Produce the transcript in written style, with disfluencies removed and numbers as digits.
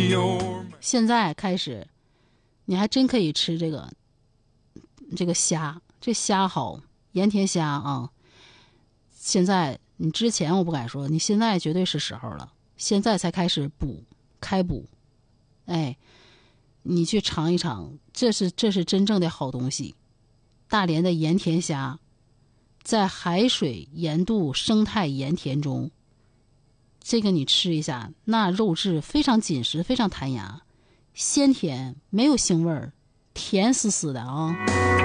现在开始，你还真可以吃这个虾，这虾好，盐田虾啊。现在你之前我不敢说，你现在绝对是时候了，现在才开始开补，哎，你去尝一尝，这是真正的好东西。大连的盐田虾，在海水盐度生态盐田中，这个你吃一下，那肉质非常紧实，非常弹牙，鲜甜，没有腥味儿，甜丝丝的啊。